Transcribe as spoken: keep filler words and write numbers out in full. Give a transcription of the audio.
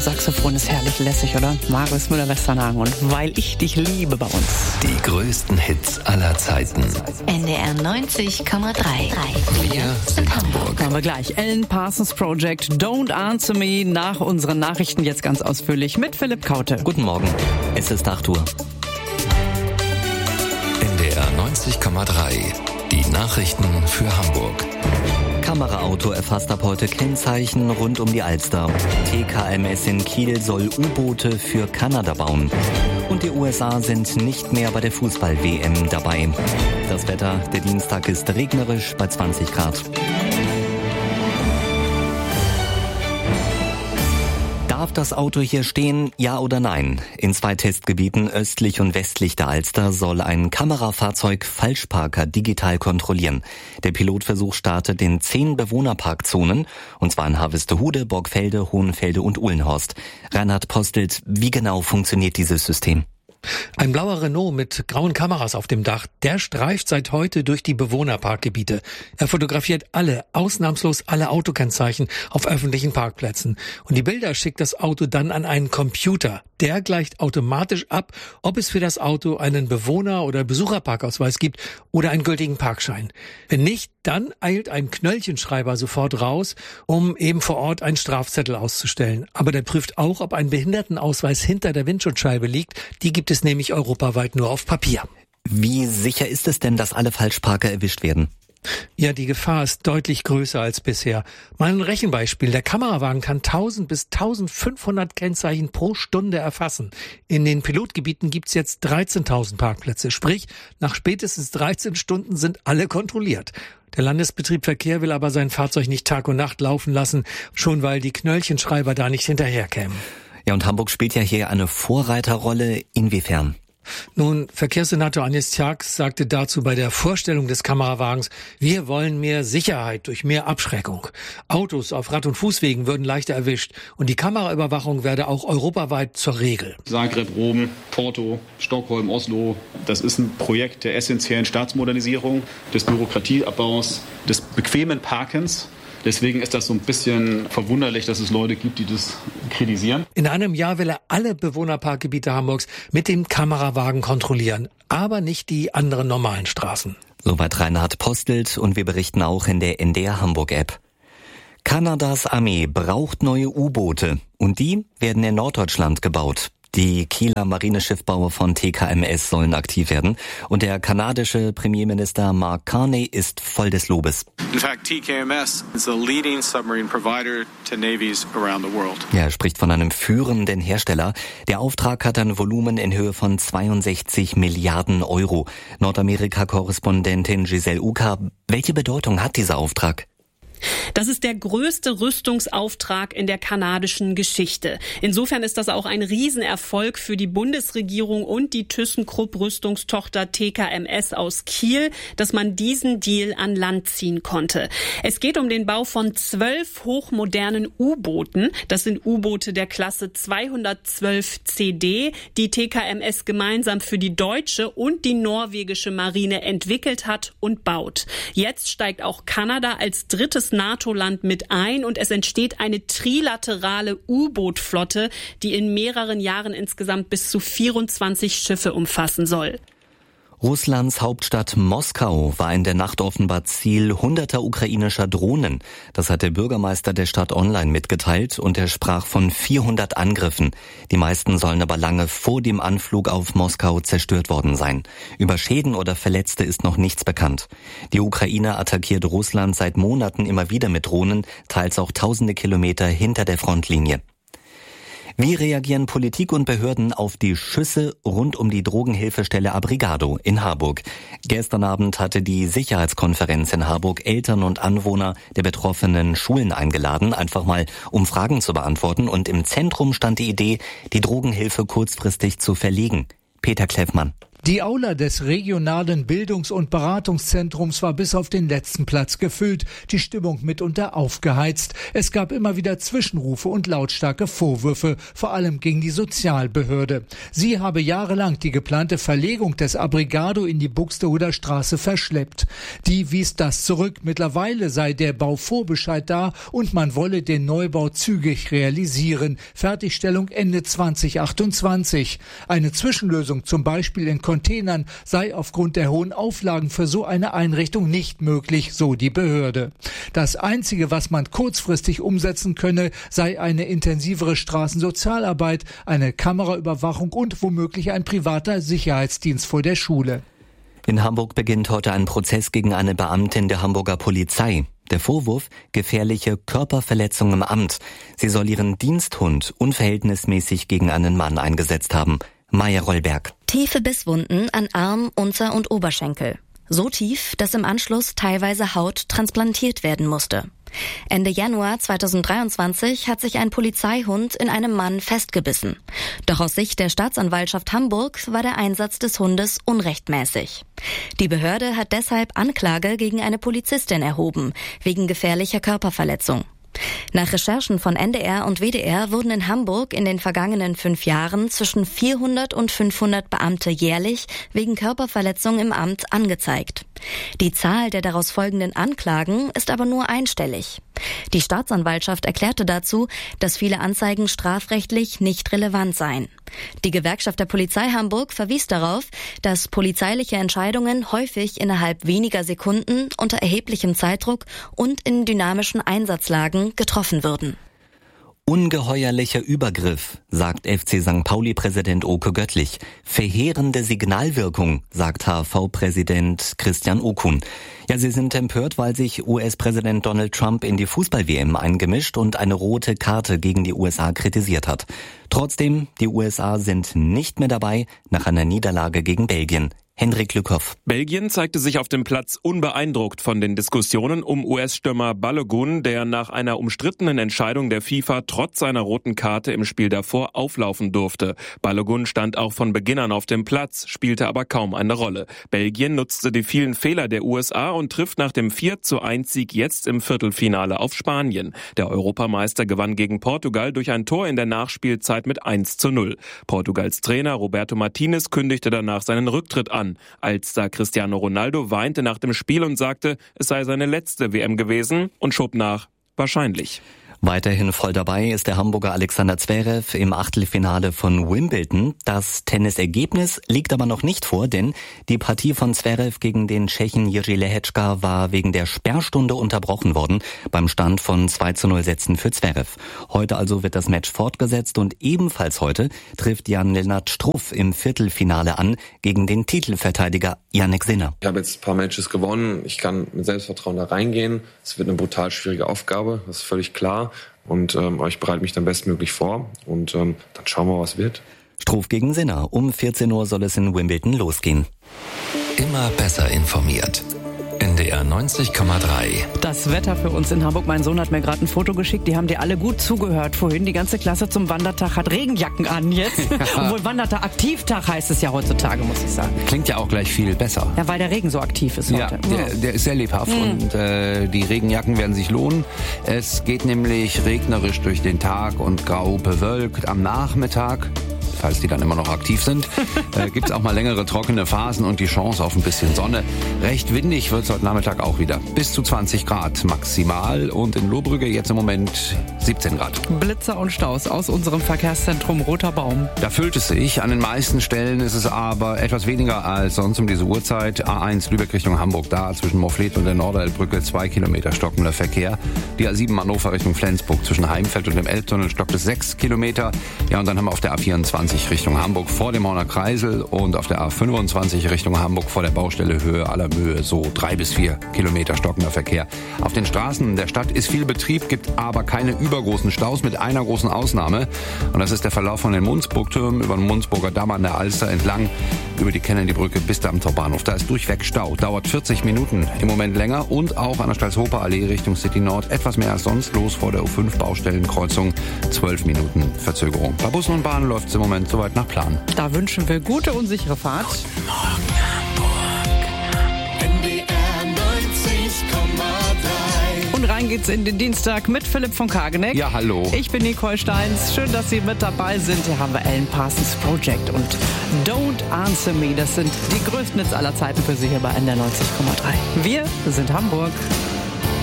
Saxophon ist herrlich lässig, oder? Marius Müller-Westernhagen und Weil ich dich liebe bei uns. Die größten Hits aller Zeiten. N D R neunzig Komma drei. Wir sind Hamburg. Kommen wir gleich. Alan Parsons Project, Don't Answer Me, nach unseren Nachrichten jetzt ganz ausführlich mit Philipp Kaute. Guten Morgen, es ist acht Uhr. N D R neunzig Komma drei. Die Nachrichten für Hamburg. Kameraauto erfasst ab heute Kennzeichen rund um die Alster. T K M S in Kiel soll U-Boote für Kanada bauen. Und die U S A sind nicht mehr bei der Fußball-W M dabei. Das Wetter, der Dienstag ist regnerisch bei zwanzig Grad. Darf das Auto hier stehen, ja oder nein? In zwei Testgebieten östlich und westlich der Alster soll ein Kamerafahrzeug Falschparker digital kontrollieren. Der Pilotversuch startet in zehn Bewohnerparkzonen, und zwar in Harvestehude, Borgfelde, Hohenfelde und Uhlenhorst. Reinhard Postelt, wie genau funktioniert dieses System? Ein blauer Renault mit grauen Kameras auf dem Dach, der streift seit heute durch die Bewohnerparkgebiete. Er fotografiert alle, ausnahmslos alle Autokennzeichen auf öffentlichen Parkplätzen. Und die Bilder schickt das Auto dann an einen Computer. Der gleicht automatisch ab, ob es für das Auto einen Bewohner- oder Besucherparkausweis gibt oder einen gültigen Parkschein. Wenn nicht, dann eilt ein Knöllchenschreiber sofort raus, um eben vor Ort einen Strafzettel auszustellen. Aber der prüft auch, ob ein Behindertenausweis hinter der Windschutzscheibe liegt. Die gibt es nämlich europaweit nur auf Papier. Wie sicher ist es denn, dass alle Falschparker erwischt werden? Ja, die Gefahr ist deutlich größer als bisher. Mal ein Rechenbeispiel. Der Kamerawagen kann tausend bis eintausendfünfhundert Kennzeichen pro Stunde erfassen. In den Pilotgebieten gibt's jetzt dreizehntausend Parkplätze. Sprich, nach spätestens dreizehn Stunden sind alle kontrolliert. Der Landesbetrieb Verkehr will aber sein Fahrzeug nicht Tag und Nacht laufen lassen, schon weil die Knöllchenschreiber da nicht hinterherkämen. Ja, und Hamburg spielt ja hier eine Vorreiterrolle. Inwiefern? Nun, Verkehrssenator Agnes Tjax sagte dazu bei der Vorstellung des Kamerawagens, wir wollen mehr Sicherheit durch mehr Abschreckung. Autos auf Rad- und Fußwegen würden leichter erwischt und die Kameraüberwachung werde auch europaweit zur Regel. Zagreb, Rom, Porto, Stockholm, Oslo, das ist ein Projekt der essentiellen Staatsmodernisierung, des Bürokratieabbaus, des bequemen Parkens. Deswegen ist das so ein bisschen verwunderlich, dass es Leute gibt, die das kritisieren. In einem Jahr will er alle Bewohnerparkgebiete Hamburgs mit dem Kamerawagen kontrollieren, aber nicht die anderen normalen Straßen. Soweit Reinhard Postelt, und wir berichten auch in der N D R Hamburg-App. Kanadas Armee braucht neue U-Boote und die werden in Norddeutschland gebaut. Die Kieler Marineschiffbauer von T K M S sollen aktiv werden und der kanadische Premierminister Mark Carney ist voll des Lobes. In fact, T K M S is the leading submarine provider to navies around the world. Ja, er spricht von einem führenden Hersteller. Der Auftrag hat ein Volumen in Höhe von zweiundsechzig Milliarden Euro. Nordamerika-Korrespondentin Giselle Uka, welche Bedeutung hat dieser Auftrag? Das ist der größte Rüstungsauftrag in der kanadischen Geschichte. Insofern ist das auch ein Riesenerfolg für die Bundesregierung und die ThyssenKrupp Rüstungstochter T K M S aus Kiel, dass man diesen Deal an Land ziehen konnte. Es geht um den Bau von zwölf hochmodernen U-Booten. Das sind U-Boote der Klasse zweihundertzwölf C D, die T K M S gemeinsam für die deutsche und die norwegische Marine entwickelt hat und baut. Jetzt steigt auch Kanada als drittes NATO-Land mit ein und es entsteht eine trilaterale U-Boot-Flotte, die in mehreren Jahren insgesamt bis zu vierundzwanzig Schiffe umfassen soll. Russlands Hauptstadt Moskau war in der Nacht offenbar Ziel hunderter ukrainischer Drohnen. Das hat der Bürgermeister der Stadt online mitgeteilt und er sprach von vierhundert Angriffen. Die meisten sollen aber lange vor dem Anflug auf Moskau zerstört worden sein. Über Schäden oder Verletzte ist noch nichts bekannt. Die Ukraine attackiert Russland seit Monaten immer wieder mit Drohnen, teils auch tausende Kilometer hinter der Frontlinie. Wie reagieren Politik und Behörden auf die Schüsse rund um die Drogenhilfestelle Abrigado in Harburg? Gestern Abend hatte die Sicherheitskonferenz in Harburg Eltern und Anwohner der betroffenen Schulen eingeladen, einfach mal um Fragen zu beantworten. Und im Zentrum stand die Idee, die Drogenhilfe kurzfristig zu verlegen. Peter Kleffmann. Die Aula des regionalen Bildungs- und Beratungszentrums war bis auf den letzten Platz gefüllt, die Stimmung mitunter aufgeheizt. Es gab immer wieder Zwischenrufe und lautstarke Vorwürfe, vor allem gegen die Sozialbehörde. Sie habe jahrelang die geplante Verlegung des Abrigado in die Buxtehuder Straße verschleppt. Die wies das zurück. Mittlerweile sei der Bauvorbescheid da und man wolle den Neubau zügig realisieren. Fertigstellung Ende zwanzig achtundzwanzig. Eine Zwischenlösung, zum Beispiel in Containern, sei aufgrund der hohen Auflagen für so eine Einrichtung nicht möglich, so die Behörde. Das Einzige, was man kurzfristig umsetzen könne, sei eine intensivere Straßensozialarbeit, eine Kameraüberwachung und womöglich ein privater Sicherheitsdienst vor der Schule. In Hamburg beginnt heute ein Prozess gegen eine Beamtin der Hamburger Polizei. Der Vorwurf: gefährliche Körperverletzung im Amt. Sie soll ihren Diensthund unverhältnismäßig gegen einen Mann eingesetzt haben. Maya Rollberg. Tiefe Bisswunden an Arm, Unter- und Oberschenkel. So tief, dass im Anschluss teilweise Haut transplantiert werden musste. Ende Januar zweitausenddreiundzwanzig hat sich ein Polizeihund in einem Mann festgebissen. Doch aus Sicht der Staatsanwaltschaft Hamburg war der Einsatz des Hundes unrechtmäßig. Die Behörde hat deshalb Anklage gegen eine Polizistin erhoben, wegen gefährlicher Körperverletzung. Nach Recherchen von N D R und W D R wurden in Hamburg in den vergangenen fünf Jahren zwischen vierhundert und fünfhundert Beamte jährlich wegen Körperverletzung im Amt angezeigt. Die Zahl der daraus folgenden Anklagen ist aber nur einstellig. Die Staatsanwaltschaft erklärte dazu, dass viele Anzeigen strafrechtlich nicht relevant seien. Die Gewerkschaft der Polizei Hamburg verwies darauf, dass polizeiliche Entscheidungen häufig innerhalb weniger Sekunden unter erheblichem Zeitdruck und in dynamischen Einsatzlagen getroffen würden. Ungeheuerlicher Übergriff, sagt F C Sankt Pauli-Präsident Oke Göttlich. Verheerende Signalwirkung, sagt H V-Präsident Christian Okun. Ja, sie sind empört, weil sich U S-Präsident Donald Trump in die Fußball-W M eingemischt und eine rote Karte gegen die U S A kritisiert hat. Trotzdem, die U S A sind nicht mehr dabei nach einer Niederlage gegen Belgien. Hendrik Lückhoff. Belgien zeigte sich auf dem Platz unbeeindruckt von den Diskussionen um U S-Stürmer Balogun, der nach einer umstrittenen Entscheidung der FIFA trotz seiner roten Karte im Spiel davor auflaufen durfte. Balogun stand auch von Beginn an auf dem Platz, spielte aber kaum eine Rolle. Belgien nutzte die vielen Fehler der U S A und trifft nach dem vier zu eins Sieg jetzt im Viertelfinale auf Spanien. Der Europameister gewann gegen Portugal durch ein Tor in der Nachspielzeit mit eins zu null. Portugals Trainer Roberto Martinez kündigte danach seinen Rücktritt an. Als da Cristiano Ronaldo weinte nach dem Spiel und sagte, es sei seine letzte W M gewesen und schob nach, wahrscheinlich. Weiterhin voll dabei ist der Hamburger Alexander Zverev im Achtelfinale von Wimbledon. Das Tennisergebnis liegt aber noch nicht vor, denn die Partie von Zverev gegen den Tschechen Jiří Lehečka war wegen der Sperrstunde unterbrochen worden, beim Stand von zwei zu null Sätzen für Zverev. Heute also wird das Match fortgesetzt und ebenfalls heute trifft Jan-Lennart Struff im Viertelfinale an gegen den Titelverteidiger Jannik Sinner. Ich habe jetzt ein paar Matches gewonnen, ich kann mit Selbstvertrauen da reingehen. Es wird eine brutal schwierige Aufgabe, das ist völlig klar. Und ähm, ich bereite mich dann bestmöglich vor und ähm, dann schauen wir, was wird. Struff gegen Sinner. Um vierzehn Uhr soll es in Wimbledon losgehen. Immer besser informiert. N D R neunzig Komma drei. Das Wetter für uns in Hamburg. Mein Sohn hat mir gerade ein Foto geschickt. Die haben dir alle gut zugehört vorhin. Die ganze Klasse zum Wandertag hat Regenjacken an jetzt. Obwohl Wandertag, Aktivtag heißt es ja heutzutage, muss ich sagen. Klingt ja auch gleich viel besser. Ja, weil der Regen so aktiv ist ja, heute. Der, der ist sehr lebhaft mhm. und äh, die Regenjacken werden sich lohnen. Es geht nämlich regnerisch durch den Tag und grau bewölkt am Nachmittag. Falls die dann immer noch aktiv sind, äh, gibt es auch mal längere trockene Phasen und die Chance auf ein bisschen Sonne. Recht windig wird es heute Nachmittag auch wieder. Bis zu zwanzig Grad maximal und in Lohbrügge jetzt im Moment siebzehn Grad. Blitzer und Staus aus unserem Verkehrszentrum Roter Baum. Da füllt es sich. An den meisten Stellen ist es aber etwas weniger als sonst um diese Uhrzeit. A eins Lübeck Richtung Hamburg, da zwischen Morfleet und der Norderelbbrücke zwei Kilometer stockender Verkehr. Die A sieben Hannover Richtung Flensburg zwischen Heimfeld und dem Elbtunnel stockt es sechs Kilometer. Ja, und dann haben wir auf der A vierundzwanzig Richtung Hamburg vor dem Horner Kreisel und auf der A fünfundzwanzig Richtung Hamburg vor der Baustelle Höhe aller Mühe so drei bis vier Kilometer stockender Verkehr. Auf den Straßen der Stadt ist viel Betrieb, gibt aber keine übergroßen Staus mit einer großen Ausnahme. Und das ist der Verlauf von den Munzburgtürmen über den Munzburger Damm an der Alster entlang über die Kennedy-Brücke bis der Amtorbahnhof. Da ist durchweg Stau, dauert vierzig Minuten im Moment länger und auch an der Stalzhofer Allee Richtung City Nord etwas mehr als sonst los vor der U fünf Baustellenkreuzung. zwölf Minuten Verzögerung. Bei Bussen und Bahnen läuft es im Moment Moment soweit nach Plan. Da wünschen wir gute und sichere Fahrt. Guten Morgen, Hamburg. N D R neunzig Komma drei. Und rein geht's in den Dienstag mit Philipp von Kageneck. Ja, hallo. Ich bin Nicole Steins. Schön, dass Sie mit dabei sind. Hier haben wir Alan Parsons Project und Don't Answer Me. Das sind die größten Hits aller Zeiten für Sie hier bei N D R neunzig Komma drei. Wir sind Hamburg.